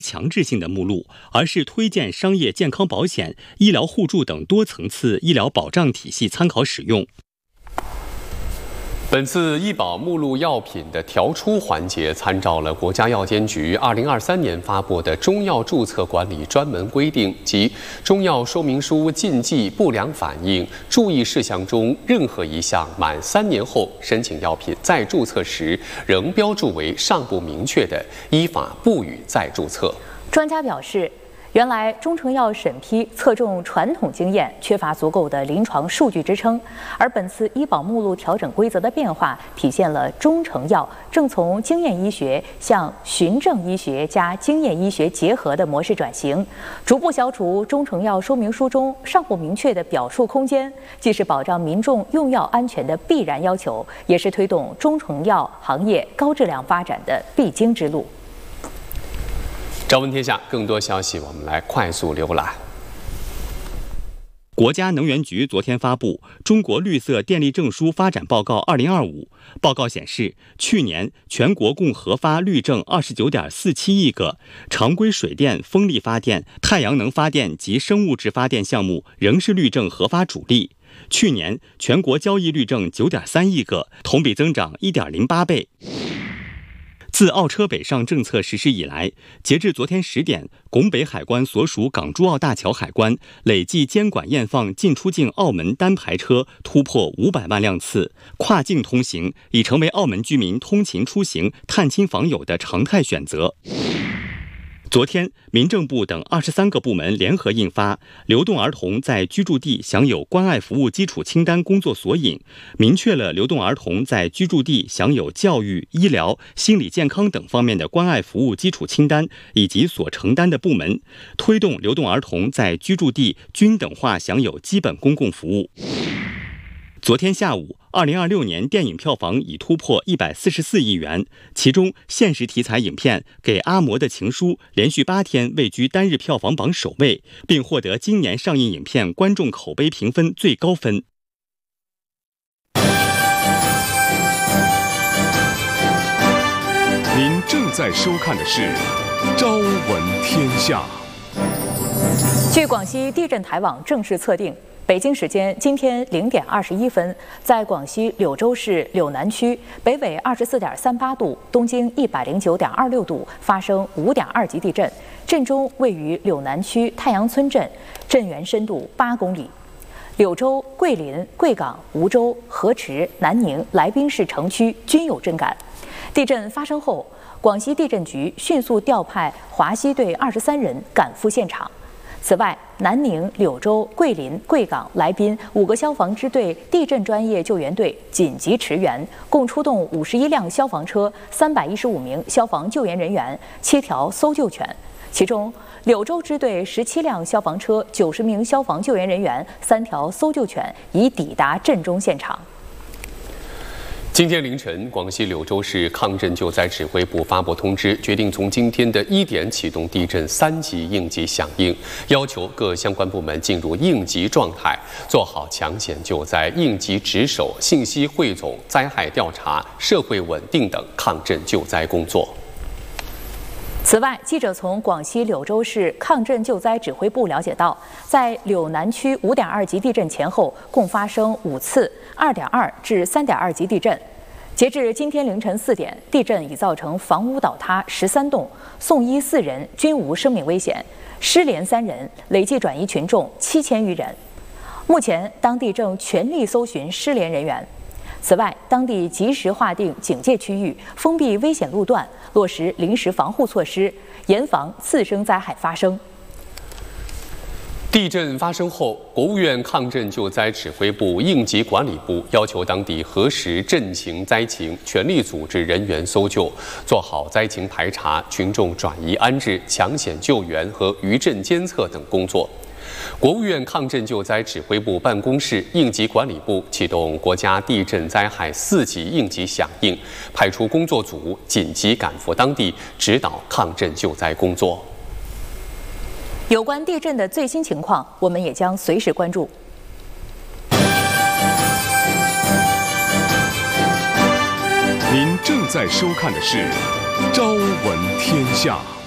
强制性的目录，而是推荐商业健康保险、医疗互助等多层次医疗保障体系参考使用。 本次医保目录药品的调出环节参照了国家药监局2023年发布的中药注册管理专门规定及中药说明书禁忌、不良反应、注意事项中任何一项满3年后申请药品再注册时仍标注为尚不明确的，依法不予再注册。 专家表示，原来中成药审批侧重传统经验，缺乏足够的临床数据支撑，而本次医保目录调整规则的变化，体现了中成药正从经验医学向循证医学加经验医学结合的模式转型，逐步消除中成药说明书中尚不明确的表述空间，既是保障民众用药安全的必然要求，也是推动中成药行业高质量发展的必经之路。 朝闻天下，更多消息我们来快速浏览。 国家能源局昨天发布《中国绿色电力证书发展报告2025》，报告显示，去年全国共核发绿证29.47亿个，常规水电、风力发电、太阳能发电及生物质发电项目仍是绿证核发主力。去年全国交易绿证9.3亿个，同比增长1.08倍。自澳车北上政策实施以来，截至昨天10点，拱北海关所属港珠澳大桥海关累计监管验放进出境澳门单牌车突破500万辆次，跨境通行已成为澳门居民通勤出行、探亲访友的常态选择。昨天，民政部等23个部门联合印发《流动儿童在居住地享有关爱服务基础清单工作索引》，明确了流动儿童在居住地享有教育、医疗、心理健康等方面的关爱服务基础清单以及所承担的部门，推动流动儿童在居住地均等化享有基本公共服务。昨天下午，2026年电影票房已突破144亿元，其中现实题材影片《给阿嬷的情书》连续8天位居单日票房榜首位，并获得今年上映影片观众口碑评分最高分。 您正在收看的是《朝闻天下》。 据广西地震台网正式测定，北京时间今天0点21分，在广西柳州市柳南区北纬24.38度、东经109.26度发生5.2级地震，震中位于柳南区太阳村镇，震源深度8公里。柳州、桂林、贵港、梧州、河池、南宁、来宾市城区均有震感。地震发生后，广西地震局迅速调派华西队23人赶赴现场。此外，南宁、柳州、桂林、贵港、来宾5个消防支队地震专业救援队紧急驰援，共出动51辆消防车、315名消防救援人员、7条搜救犬。其中，柳州支队17辆消防车、90名消防救援人员、3条搜救犬已抵达震中现场。 今天凌晨，广西柳州市抗震救灾指挥部发布通知，决定从今天的1点启动地震3级应急响应，要求各相关部门进入应急状态，做好抢险救灾、应急值守、信息汇总、灾害调查、社会稳定等抗震救灾工作。 此外，记者从广西柳州市抗震救灾指挥部了解到，在柳南区5.2级地震前后，共发生5次2.2至3.2级地震。截至今天凌晨4点，地震已造成房屋倒塌13栋，送医4人均无生命危险，失联3人，累计转移群众7000余人。目前，当地正全力搜寻失联人员。此外，当地及时划定警戒区域，封闭危险路段，落实临时防护措施，严防次生灾害发生。 地震发生后，国务院抗震救灾指挥部应急管理部要求当地核实震情灾情，全力组织人员搜救，做好灾情排查、群众转移安置、抢险救援和余震监测等工作。国务院抗震救灾指挥部办公室应急管理部启动国家地震灾害4级应急响应，派出工作组紧急赶赴当地，指导抗震救灾工作。 有关地震的最新情况，我们也将随时关注。 您正在收看的是《朝闻天下》。